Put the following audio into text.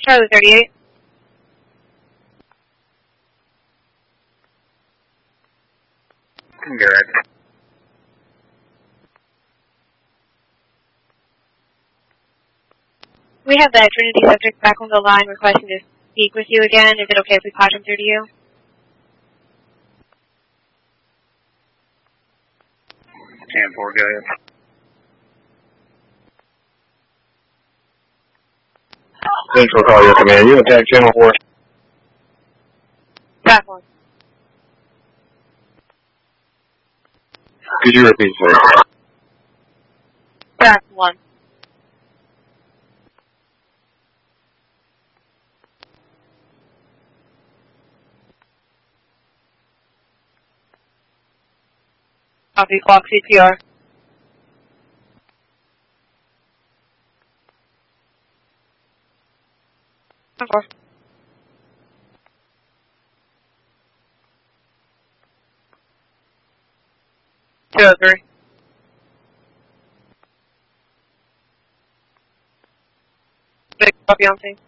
Charlie 38. Good. We have the Trinity subject back on the line requesting to speak with you again. Is it okay if we patch him through to you? 10-4, go ahead. Central call your command. You attack channel 4. Back one. Could you repeat, sir? Back one. Copy, clock CPR. Four. Two oh three. Big copy on scene.